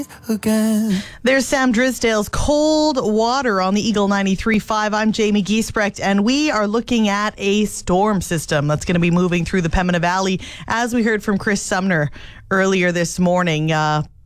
again. There's Sam Drisdale's Cold Water on the Eagle 93.5. I'm Jamie Giesbrecht, and we are looking at a storm system that's going to be moving through the Pembina Valley, as we heard from Chris Sumner earlier this morning.